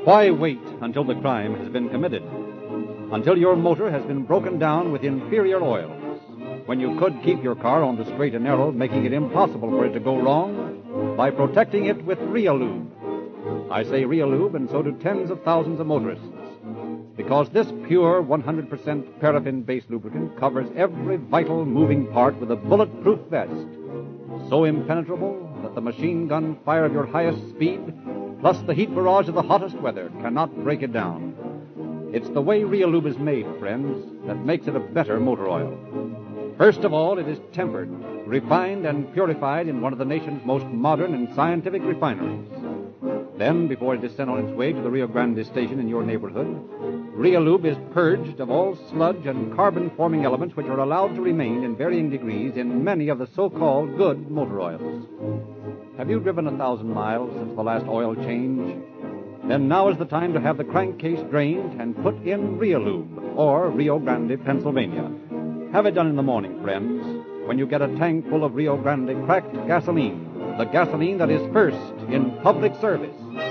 Why wait until the crime has been committed? Until your motor has been broken down with inferior oils, when you could keep your car on the straight and narrow, making it impossible for it to go wrong by protecting it with Realube. I say Realube, and so do tens of thousands of motorists, because this pure 100% paraffin-based lubricant covers every vital moving part with a bulletproof vest, so impenetrable that the machine gun fire of your highest speed, plus the heat barrage of the hottest weather, cannot break it down. It's the way Realube is made, friends, that makes it a better motor oil. First of all, it is tempered, refined, and purified in one of the nation's most modern and scientific refineries. Then, before it is sent on its way to the Rio Grande station in your neighborhood, Realube is purged of all sludge and carbon-forming elements which are allowed to remain in varying degrees in many of the so-called good motor oils. Have you driven 1,000 miles since the last oil change? Then now is the time to have the crankcase drained and put in Realube, or Rio Grande, Pennsylvania. Have it done in the morning, friends, when you get a tank full of Rio Grande cracked gasoline, the gasoline that is first in public service.